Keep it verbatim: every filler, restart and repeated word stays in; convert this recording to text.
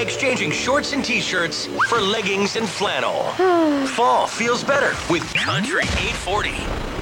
exchanging shorts and t-shirts for leggings and flannel. Fall feels better with Country eight forty.